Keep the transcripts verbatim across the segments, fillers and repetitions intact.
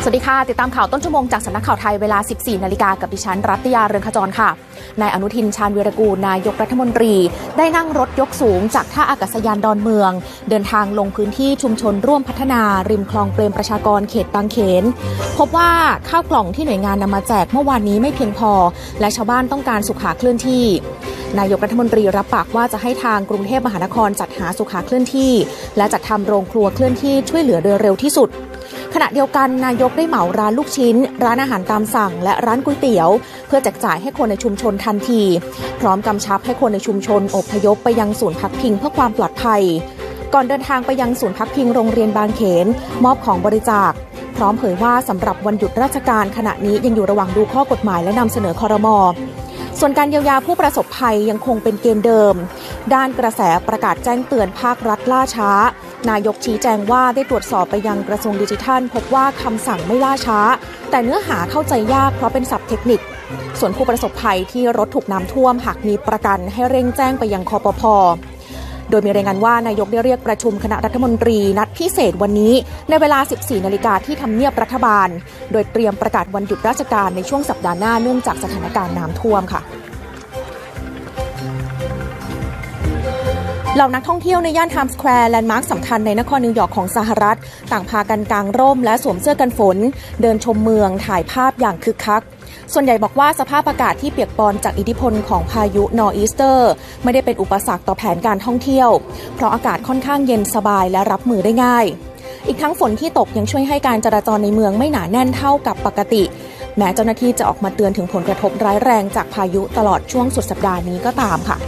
วัสดีค่ะติดตามข่าวต้นชั่วโมงจากสำนักข่าวไทยเวลา สิบสี่ นาฬิกากับดิฉันรัตยาเรืองขจรค่ะนายอนุทินชาญวีรกูลนายกรัฐมนตรีได้นั่งรถยกสูงจากท่าอากาศยานดอนเมืองเดินทางลงพื้นที่ชุมชนร่วมพัฒนาริมคลองเปรมประชากรเขตบางเขนพบว่าข้าวกล่องที่หน่วยงานนำมาแจกเมื่อวานนี้ไม่เพียงพอและชาวบ้านต้องการสุขาเคลื่อนที่นายกรัฐมนตรีรับปากว่าจะให้ทางกรุงเทพมหานครจัดหาสุขาเคลื่อนที่และจัดทำโรงครัวเคลื่อนที่ช่วยเหลือโดยเร็วที่สุดขณะเดียวกันนายกได้เหมาร้านลูกชิ้นร้านอาหารตามสั่งและร้านก๋วยเตี๋ยวเพื่อแจกจ่ายให้คนในชุมชนทันทีพร้อมกำชับให้คนในชุมชนอพยพไปยังศูนย์พักพิงเพื่อความปลอดภัยก่อนเดินทางไปยังศูนย์พักพิงโรงเรียนบางเขนมอบของบริจาคพร้อมเผยว่าสำหรับวันหยุดราชการขณะนี้ยังอยู่ระหว่างดูข้อกฎหมายและนำเสนอครม.ส่วนการเยียวยาผู้ประสบภัยยังคงเป็นเกณฑ์เดิมด้านกระแสประกาศแจ้งเตือนภาครัฐล่าช้านายกชี้แจงว่าได้ตรวจสอบไปยังกระทรวงดิจิทัลพบว่าคำสั่งไม่ล่าช้าแต่เนื้อหาเข้าใจยากเพราะเป็นศัพท์เทคนิคส่วนผู้ประสบภัยที่รถถูกน้ำท่วมหากมีประกันให้เร่งแจ้งไปยังคปภ.โดยมีรายงานว่านายกได้เรียกประชุมคณะรัฐมนตรีนัดพิเศษวันนี้ในเวลา สิบสี่ นาฬิกาที่ทำเนียบรัฐบาลโดยเตรียมประกาศวันหยุดราชการในช่วงสัปดาห์หน้าเนื่องจากสถานการณ์น้ำท่วมค่ะเหล่านักท่องเที่ยวในย่านไทม์สแควร์แลนด์มาร์คสำคัญในนครนิวยอร์กของสหรัฐต่างพากันกางร่มและสวมเสื้อกันฝนเดินชมเมืองถ่ายภาพอย่างคึกคักส่วนใหญ่บอกว่าสภาพอากาศที่เปียกปอนจากอิทธิพลของพายุนอร์อีสเตอร์ไม่ได้เป็นอุปสรรคต่อแผนการท่องเที่ยวเพราะอากาศค่อนข้างเย็นสบายและรับมือได้ง่ายอีกทั้งฝนที่ตกยังช่วยให้การจราจรในเมืองไม่หนาแน่นเท่ากับปกติแม้เจ้าหน้าที่จะออกมาเตือนถึงผลกระทบร้ายแรงจากพายุตลอดช่วงสุดสัปดาห์นี้ก็ตามค่ะ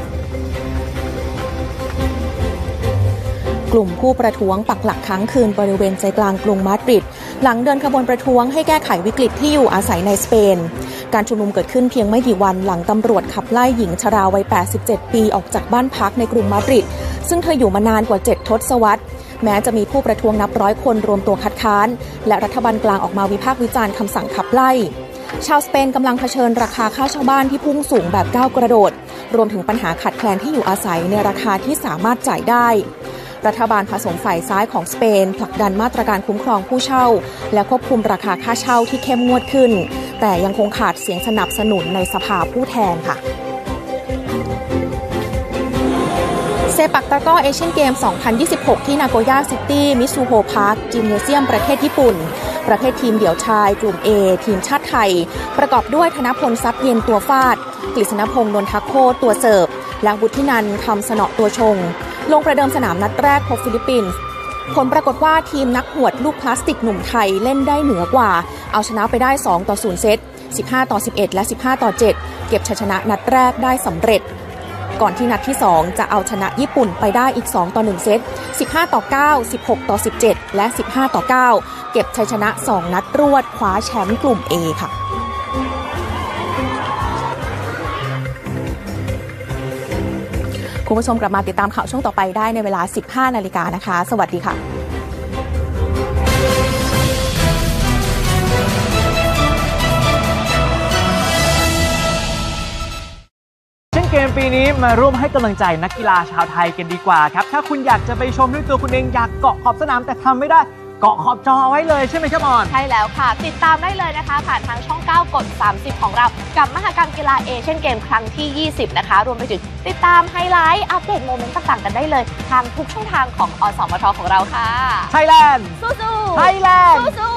กลุ่มผู้ประท้วงปักหลักค้างคืนบริเวณใจกลางกรุงมาดริดหลังเดินขบวนประท้วงให้แก้ไขวิกฤตที่อยู่อาศัยในสเปนการชุมนุมเกิดขึ้นเพียงไม่กี่วันหลังตำรวจขับไล่หญิงชราวัยแปดสิบเจ็ดปีออกจากบ้านพักในกรุงมาดริดซึ่งเธออยู่มานานกว่าเจ็ดทศวรรษแม้จะมีผู้ประท้วงนับร้อยคนรวมตัวคัดค้านและรัฐบาลกลางออกมาวิพากษ์วิจารณ์คำสั่งขับไล่ชาวสเปนกำลังเผชิญราคาค่าเช่าบ้านที่พุ่งสูงแบบก้าวกระโดดรวมถึงปัญหาขาดแคลนที่อยู่อาศัยในราคาที่สามารถจ่ายได้รัฐบาลผสมฝ่ายซ้ายของสเปนผลักดันมาตรการคุ้มครองผู้เช่าและควบคุมราคาค่าเช่าที่เข้มงวดขึ้นแต่ยังคงขาดเสียงสนับสนุนในสภาผู้แทนค่ะเซปักตะกร้อเอเชียนเกม สองพันยี่สิบหก ที่นาโกย่าซิตี้มิซูโฮพาร์คจิมเนเซียมประเทศญี่ปุ่นประเภททีมเดี่ยวชายกลุ่ม A ทีมชาติไทยประกอบด้วยธนพลทรัพย์เย็นตัวฟาดกฤษณพงษ์นนทโคตตัวเสิร์ฟและวุฒินันท์คำสนอตัวชงลงประเดิมสนามนัดแรกพบฟิลิปปินส์ผลปรากฏว่าทีมนักหวดลูกพลาสติกหนุ่มไทยเล่นได้เหนือกว่าเอาชนะไปได้สองต่อศูนย์เซตสิบห้าต่อสิบเอ็ดและสิบห้าต่อเจ็ดเก็บชัยชนะนัดแรกได้สำเร็จก่อนที่นัดที่สองจะเอาชนะญี่ปุ่นไปได้อีกสองต่อหนึ่งเซตสิบห้าต่อเก้า สิบหกต่อสิบเจ็ดและสิบห้าต่อเก้าเก็บชัยชนะสองนัดรวดคว้าแชมป์กลุ่ม A ค่ะคุณผู้ชมกลับมาติดตามข่าวช่วงต่อไปได้ในเวลา สิบห้า นาฬิกานะคะสวัสดีค่ะเกมปีนี้มาร่วมให้กำลังใจนักกีฬาชาวไทยกันดีกว่าครับถ้าคุณอยากจะไปชมด้วยตัวคุณเองอยากเกาะขอบสนามแต่ทำไม่ได้เกาะขอบจอเอาไว้เลยใช่ไหมครับออนใช่แล้วค่ะติดตามได้เลยนะคะผ่านทางช่องเก้ากดสามสิบของเรากับมหกรรมกีฬาเอเชียนเกมครั้งที่ยี่สิบนะคะรวมไปถึงติดตามไฮไลท์อัปเดตโมเมนต์ต่างๆกันได้เลยทางทุกช่องทางของอสมทของเราค่ะไทยแลนด์สู้ๆไทยแลนด์สู้